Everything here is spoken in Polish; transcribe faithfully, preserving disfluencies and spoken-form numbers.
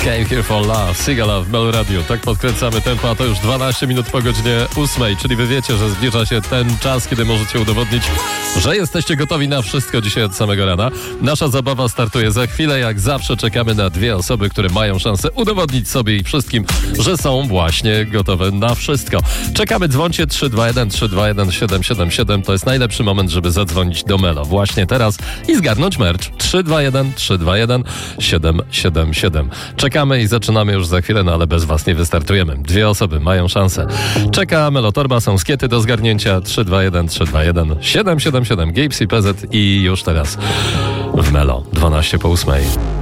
Came Here for Love, Sigala w Melo Radio. Tak podkręcamy tempo, a to już dwanaście minut po godzinie ósmej, czyli wy wiecie, że zbliża się ten czas, kiedy możecie udowodnić, że jesteście gotowi na wszystko dzisiaj od samego rana. Nasza zabawa startuje za chwilę. Jak zawsze czekamy na dwie osoby, które mają szansę udowodnić sobie i wszystkim, że są właśnie gotowe na wszystko. Czekamy, dzwońcie trzy dwa jeden trzy dwa jeden siedem siedem siedem. To jest najlepszy moment, żeby zadzwonić do Melo właśnie teraz i zgarnąć merch. trzy dwa jeden trzy dwa jeden siedem siedem siedem. Czekamy i zaczynamy już za chwilę, no ale bez was nie wystartujemy. Dwie osoby mają szansę. Czeka Melo Torba, są skiety do zgarnięcia. trzy dwa jeden trzy dwa jeden siedem siedem siedem. Gapes i P Z i już teraz w Melo dwanaście po ósmej.